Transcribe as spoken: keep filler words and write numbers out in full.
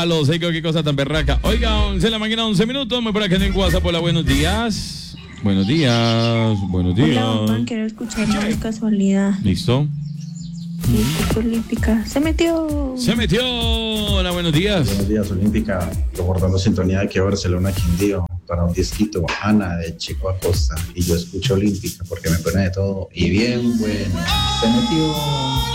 Los sé qué cosa tan berraca. Oiga, once de la mañana, once minutos. Me por acá en el WhatsApp. Hola, buenos días. Buenos días. Buenos días. Hola, Juan, quiero escucharlo de casualidad. ¿Listo? Sí, Olímpica. Se metió. Se metió. Hola, buenos días. Buenos días, Olímpica. Recordando sintonía de que Barcelona Quindío para un disquito. Ana de Chico Acosta. Y yo escucho Olímpica porque me pone de todo. Y bien, bueno. Se metió.